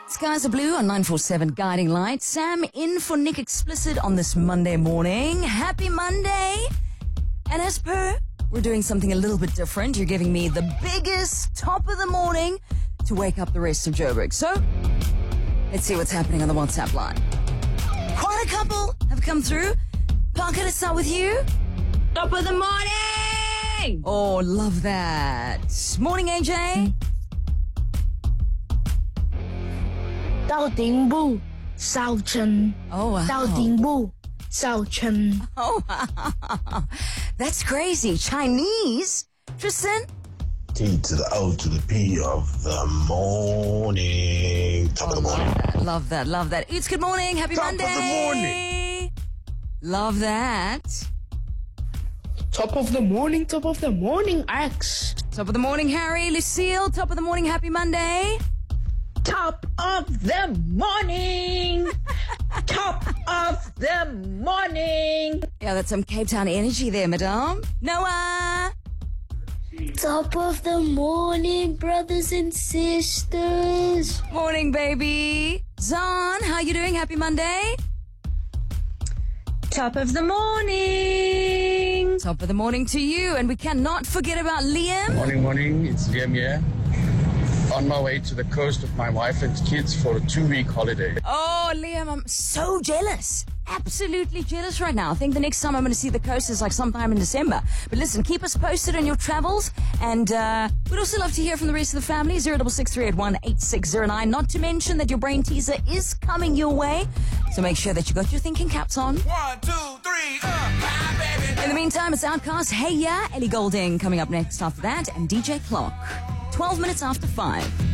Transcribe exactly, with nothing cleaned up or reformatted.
Skies are blue on nine four seven Guiding Light. Sam in for Nick Explicit on this Monday morning. Happy Monday. And as per, we're doing something a little bit different. You're giving me the biggest top of the morning to wake up the rest of Joburg. So, let's see what's happening on the WhatsApp line. Quite a couple have come through. Parker, let's start with you. Top of the morning! Oh, love that. Morning, A J. Tao Ting Bu, Sao Chen. Oh, wow. Tao Ting Bu, Sao Chen. Oh, wow. That's crazy. Chinese? Tristan? T to the O to the P of the morning. Top Oh, of the morning. love that, love that, love that. It's good morning. Happy Top Monday. of the morning. Love that. Top of the morning, top of the morning, X. Top of the morning, Harry. Lucille. Top of the morning. Happy Monday. Top of the morning. Top of the morning. Yeah, that's some Cape Town energy there, madame. Noah. Top of the morning, brothers and sisters. Morning, baby. Zahn, how you doing? Happy Monday. Top of the morning. Top of the morning to you. And we cannot forget about Liam. Morning, morning. It's Liam here. On my way to the coast with my wife and kids for a two-week holiday. Oh, Liam, I'm so jealous. Absolutely jealous right now. I think the next time I'm going to see the coast is like sometime in December. But listen, keep us posted on your travels. And uh, we'd also love to hear from the rest of the family. zero six six three eight one eight six zero nine. Not to mention that your brain teaser is coming your way. So make sure that you got your thinking caps on. One, two, three, uh, bye, baby. In the meantime, it's Outcast. Hey, yeah. Ellie Goulding coming up next after that. And D J Clock. twelve minutes after five.